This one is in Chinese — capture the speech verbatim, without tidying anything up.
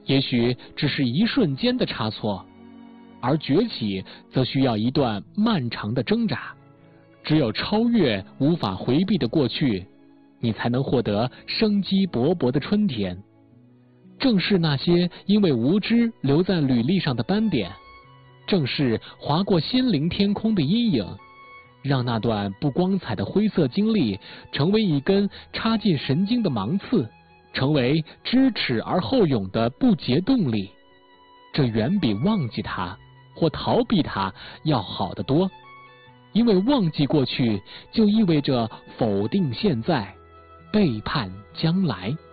也许只是一瞬间的差错，而崛起则需要一段漫长的挣扎。只有超越无法回避的过去，你才能获得生机勃勃的春天。正是那些因为无知留在履历上的斑点，正是划过心灵天空的阴影，让那段不光彩的灰色经历成为一根插进神经的芒刺，成为知耻而后勇的不竭动力。这远比忘记它或逃避它要好得多，因为忘记过去就意味着否定现在，背叛将来。